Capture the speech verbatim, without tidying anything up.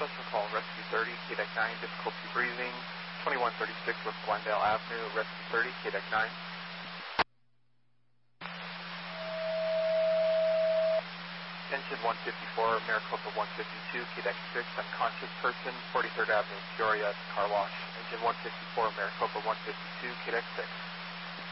Special call, Rescue thirty, K D E C nine, difficulty breathing, twenty-one thirty-six West Glendale Avenue, Rescue thirty, K D E C nine. Engine one fifty-four, Maricopa one fifty-two, K D E C six, unconscious person, forty-third Avenue, Peoria, car wash. Engine one fifty-four, Maricopa one fifty-two, K D E C six.